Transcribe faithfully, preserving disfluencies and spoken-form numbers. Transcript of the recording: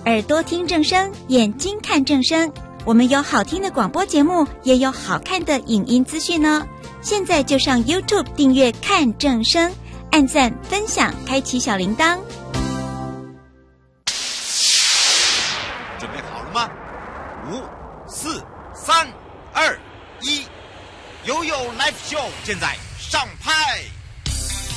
耳朵听正声，眼睛看正声。我们有好听的广播节目，也有好看的影音资讯呢。现在就上 YouTube 订阅看正声，按赞分享，开启小铃铛。 准备好了吗？五、四、三、二、一，悠悠 Live Show 现在上拍。